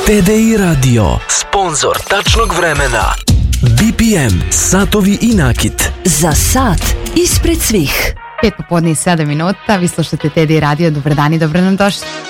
TDI Radio, sponsor tačnog vremena. BPM, satovi i nakit. Za sat ispred svih. 5 popodne i 7 minuta, vi slušate TDI Radio, dobar dan i dobro nam došli.